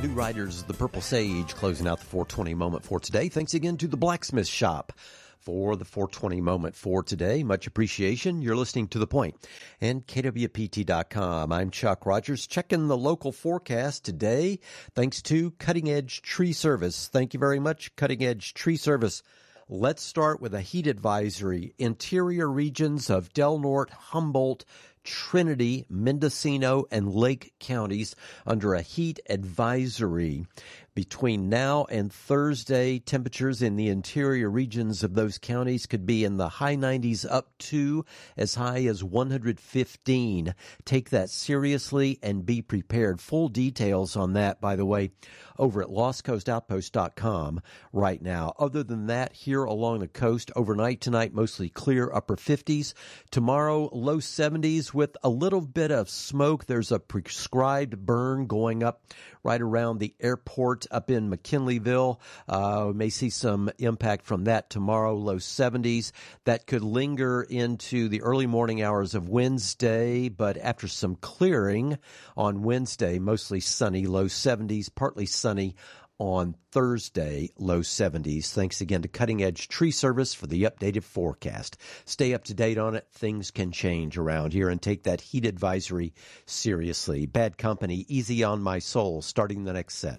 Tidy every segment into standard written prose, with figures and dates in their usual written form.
New Riders of the Purple Sage closing out the 420 moment for today. Thanks again to the Blacksmith Shop for the 420 moment for today. Much appreciation. You're listening to The Point and KWPT.com. I'm Chuck Rogers, checking the local forecast today thanks to Cutting Edge Tree Service. Thank you very much, Cutting Edge Tree Service. Let's start with a heat advisory. Interior regions of Del Norte, Humboldt, Trinity, Mendocino, and Lake counties under a heat advisory. Between now and Thursday, temperatures in the interior regions of those counties could be in the high 90s up to as high as 115. Take that seriously and be prepared. Full details on that, by the way, over at lostcoastoutpost.com right now. Other than that, here along the coast, overnight tonight, mostly clear, upper 50s. Tomorrow, low 70s with a little bit of smoke. There's a prescribed burn going up right around the airport up in McKinleyville. We may see some impact from that tomorrow, low 70s. That could linger into the early morning hours of Wednesday, but after some clearing on Wednesday, mostly sunny, low 70s, partly sunny on Thursday, low 70s. Thanks again to Cutting Edge Tree Service for the updated forecast. Stay up to date on it. Things can change around here, and take that heat advisory seriously. Bad Company, Easy on My Soul, starting the next set.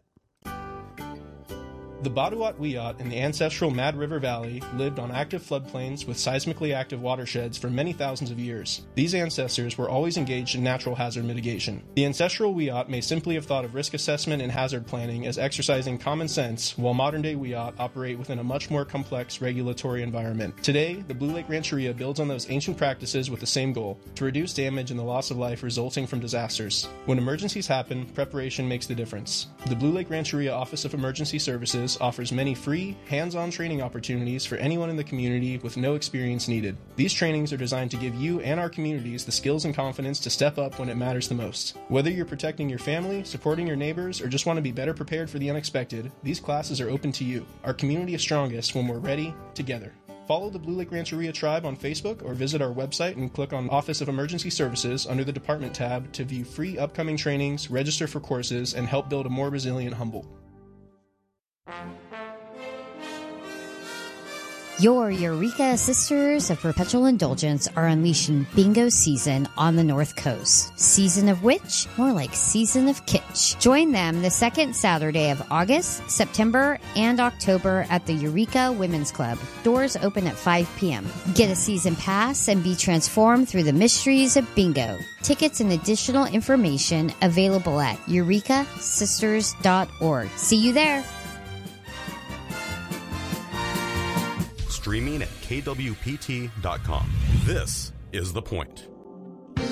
The Baduat Wiyot in the ancestral Mad River Valley lived on active floodplains with seismically active watersheds for many thousands of years. These ancestors were always engaged in natural hazard mitigation. The ancestral Wiyot may simply have thought of risk assessment and hazard planning as exercising common sense, while modern-day Wiyot operate within a much more complex regulatory environment. Today, the Blue Lake Rancheria builds on those ancient practices with the same goal: to reduce damage and the loss of life resulting from disasters. When emergencies happen, preparation makes the difference. The Blue Lake Rancheria Office of Emergency Services offers many free, hands-on training opportunities for anyone in the community with no experience needed. These trainings are designed to give you and our communities the skills and confidence to step up when it matters the most. Whether you're protecting your family, supporting your neighbors, or just want to be better prepared for the unexpected, these classes are open to you. Our community is strongest when we're ready, together. Follow the Blue Lake Rancheria Tribe on Facebook or visit our website and click on Office of Emergency Services under the Department tab to view free upcoming trainings, register for courses, and help build a more resilient Humboldt. Your Eureka Sisters of Perpetual Indulgence are unleashing bingo season on the North Coast. Season of Witch? More like season of kitsch. Join them the second Saturday of August, September, and October at the Eureka Women's Club. Doors open at 5 p.m. Get a season pass and be transformed through the mysteries of bingo. Tickets and additional information available at eurekasisters.org. See you there. Streaming at kwpt.com. This is The Point.